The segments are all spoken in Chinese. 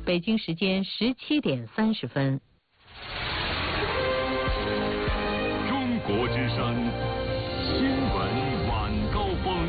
北京时间17点30分。 中国之声新闻晚高峰。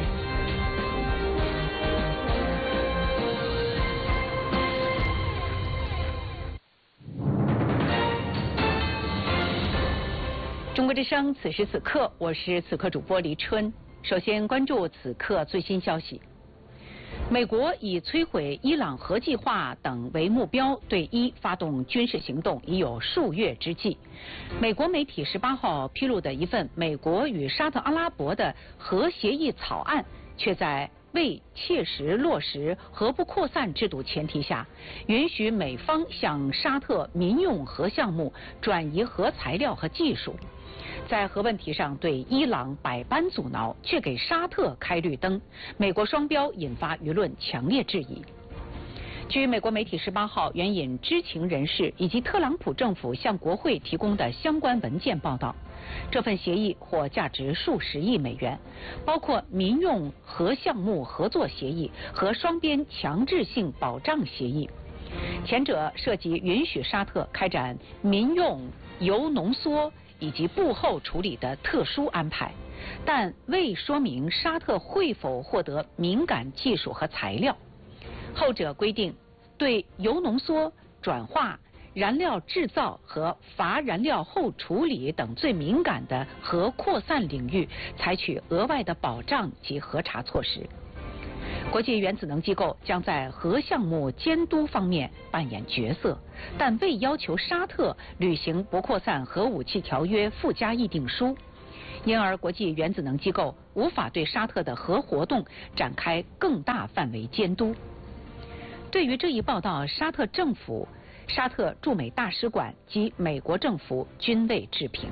中国之声，此时此刻，我是此刻主播黎春。首先关注此刻最新消息。美国以摧毁伊朗核计划等为目标，对伊发动军事行动已有数月之计。美国媒体18号披露的一份美国与沙特阿拉伯的核协议草案，却在未切实落实核不扩散制度前提下，允许美方向沙特民用核项目转移核材料和技术。在核问题上对伊朗百般阻挠，却给沙特开绿灯，美国双标引发舆论强烈质疑。据美国媒体18号援引知情人士以及特朗普政府向国会提供的相关文件报道，这份协议或价值数十亿美元，包括民用核项目合作协议和双边强制性保障协议。前者涉及允许沙特开展民用铀浓缩以及步后处理的特殊安排，但未说明沙特会否获得敏感技术和材料。后者规定对铀浓缩、转化、燃料制造和乏燃料后处理等最敏感的核扩散领域采取额外的保障及核查措施。国际原子能机构将在核项目监督方面扮演角色，但未要求沙特履行不扩散核武器条约附加议定书，因而国际原子能机构无法对沙特的核活动展开更大范围监督。对于这一报道，沙特政府、沙特驻美大使馆及美国政府均未置评。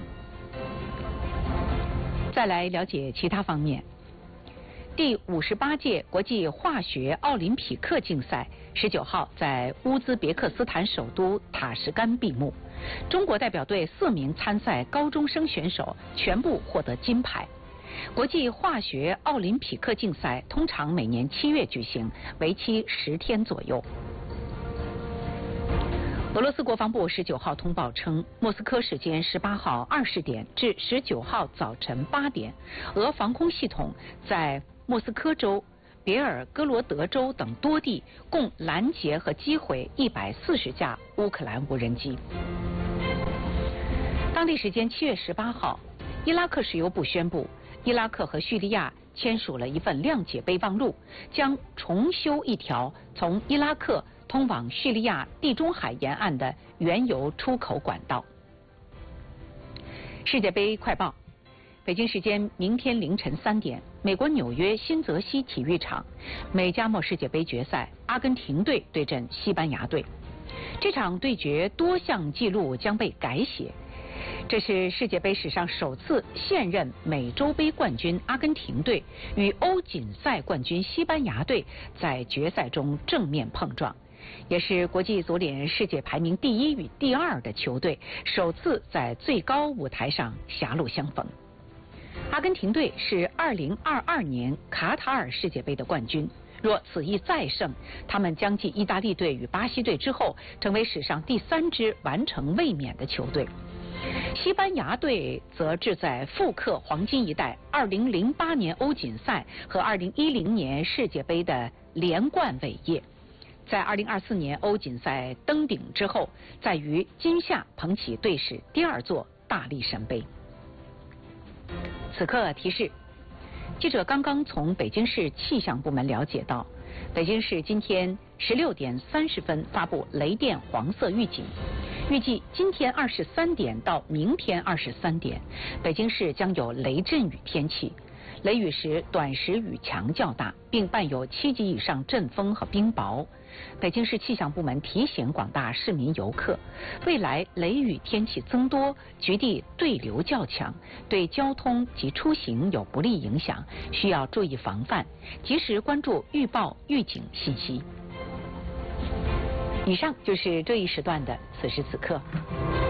再来了解其他方面。第58届国际化学奥林匹克竞赛19号在乌兹别克斯坦首都塔什干闭幕，中国代表队4名参赛高中生选手全部获得金牌。国际化学奥林匹克竞赛通常每年7月举行，为期10天左右。俄罗斯国防部19号通报称，莫斯科时间18号20点至19号早晨8点，俄防空系统在莫斯科州、别尔哥罗德州等多地共拦截和击毁140架乌克兰无人机。当地时间7月18号，伊拉克石油部宣布，伊拉克和叙利亚签署了一份谅解备忘录，将重修一条从伊拉克通往叙利亚地中海沿岸的原油出口管道。世界杯快报。北京时间明天凌晨3点，美国纽约新泽西体育场，美加墨世界杯决赛，阿根廷队对阵西班牙队。这场对决多项纪录将被改写，这是世界杯史上首次现任美洲杯冠军阿根廷队与欧锦赛冠军西班牙队在决赛中正面碰撞，也是国际足联世界排名第1与第2的球队首次在最高舞台上狭路相逢。阿根廷队是2022年卡塔尔世界杯的冠军，若此役再胜，他们将继意大利队与巴西队之后，成为史上第3支完成卫冕的球队。西班牙队则志在复刻黄金一代2008年欧锦赛和2010年世界杯的连冠伟业，在2024年欧锦赛登顶之后，再于今夏捧起队史第2座大力神杯。此刻提示，记者刚刚从北京市气象部门了解到，北京市今天16点30分发布雷电黄色预警，预计今天23点到明天23点，北京市将有雷阵雨天气。雷雨时短时雨强较大，并伴有7级以上阵风和冰雹。北京市气象部门提醒广大市民游客，未来雷雨天气增多，局地对流较强，对交通及出行有不利影响，需要注意防范，及时关注预报预警信息。以上就是这一时段的此时此刻。